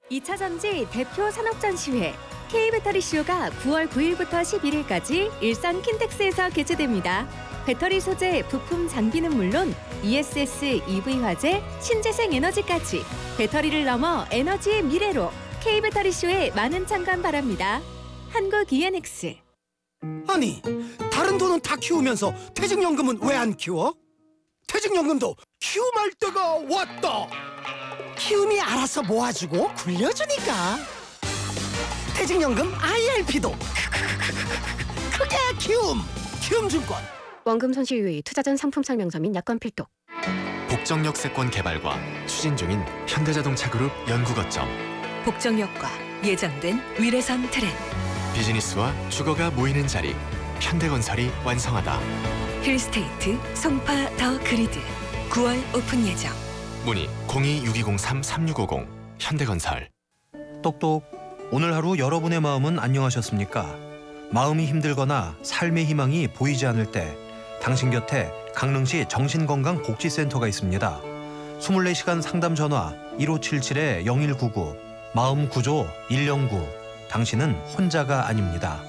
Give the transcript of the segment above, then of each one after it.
2차 전지 대표 산업전시회 K배터리쇼가 9월 9일부터 11일까지 일산 킨텍스에서 개최됩니다. 배터리 소재, 부품 장비는 물론 ESS, EV 화재, 신재생 에너지까지 배터리를 넘어 에너지의 미래로 K배터리쇼에 많은 참관 바랍니다. 한국 ENX. 아니, 다른 돈은 다 키우면서 퇴직연금은 왜 안 키워? 퇴직연금도 키움할 때가 왔다. 키움이 알아서 모아주고 굴려주니까. 퇴직연금 IRP도 크게 키움증권. 원금 손실 유의, 투자 전 상품 설명서 및 약관 필독. 복정역세권 개발과 추진 중인 현대자동차그룹 연구거점. 복정역과 예정된 위례선 트램. 비즈니스와 주거가 모이는 자리. 현대건설이 완성하다. 힐스테이트 송파 더 그리드. 9월 오픈 예정. 문의 026203-3650 현대건설. 똑똑. 오늘 하루 여러분의 마음은 안녕하셨습니까? 마음이 힘들거나 삶의 희망이 보이지 않을 때 당신 곁에 강릉시 정신건강복지센터가 있습니다. 24시간 상담 전화 1577-0199 마음구조 109. 당신은 혼자가 아닙니다.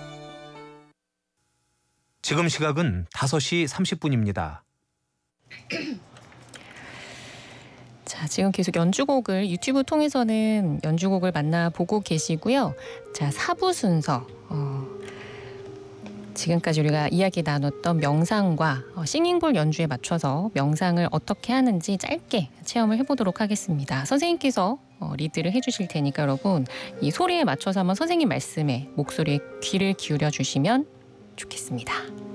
지금 시각은 5시 30분입니다. 자, 지금 계속 연주곡을 유튜브 통해서는 연주곡을 만나보고 계시고요. 자, 4부 순서. 지금까지 우리가 이야기 나눴던 명상과 싱잉볼 연주에 맞춰서 명상을 어떻게 하는지 짧게 체험을 해보도록 하겠습니다. 선생님께서 리드를 해주실 테니까 여러분 이 소리에 맞춰서 한번 선생님 말씀에 목소리에 귀를 기울여 주시면 좋겠습니다.